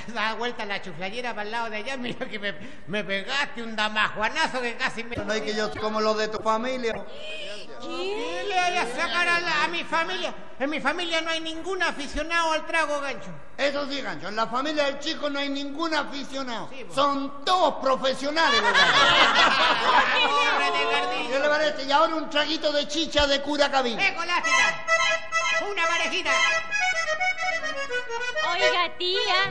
da vuelta la chuflayera para el lado de allá, mira que me pegaste un damajuanazo que casi me... No hay que yo como los de tu familia. ¿Qué le voy a sacar a mi familia? En mi familia no hay ningún aficionado al trago, Gancho. Eso sí, Gancho, en la familia del chico no hay ningún aficionado. Sí, son todos profesionales. ¿Qué le parece? Y ahora un traguito de chicha de cura cabina. ¡Colástica! ¡Una parejita! Oiga, tía,